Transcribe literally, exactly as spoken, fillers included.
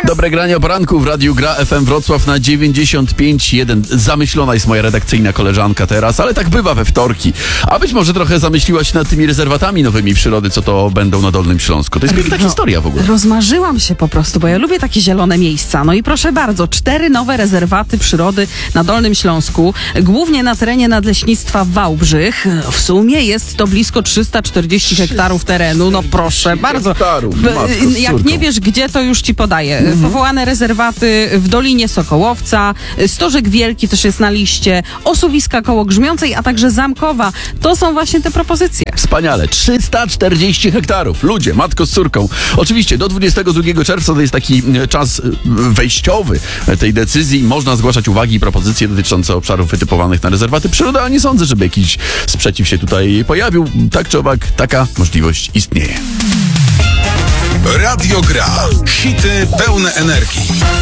Dobre granie o poranku w Radiu Gra F M Wrocław na dziewięćdziesiąt pięć jeden. Zamyślona jest moja redakcyjna koleżanka teraz, ale tak bywa we wtorki. A być może trochę zamyśliłaś się nad tymi rezerwatami nowymi przyrody, co to będą na Dolnym Śląsku. To jest piękna Ro- historia w ogóle. Rozmarzyłam się po prostu, bo ja lubię takie zielone miejsca. No i proszę bardzo, cztery nowe rezerwaty przyrody na Dolnym Śląsku, głównie na terenie Nadleśnictwa Wałbrzych. W sumie jest to blisko trzysta czterdzieści hektarów terenu. No proszę bardzo. Hektarów, W- matko z Jak córką. nie wiesz gdzie, to już ci podaję. Mhm. Powołane rezerwaty w Dolinie Sokołowca, Stożek Wielki też jest na liście, osuwiska koło Grzmiącej, a także Zamkowa. To są właśnie te propozycje. Wspaniale. trzysta czterdzieści hektarów. Ludzie, matko z córką. Oczywiście do dwudziestego drugiego czerwca to jest taki e, czas e, wejściowy tej decyzji. Można zgłaszać uwagi i propozycje dotyczące obszarów wytypowanych na rezerwaty przyrody, ale nie sądzę, żeby jakiś sprzeciw się tutaj pojawił. Tak czy owak, taka możliwość istnieje. Radio Gra. Hity pełne energii.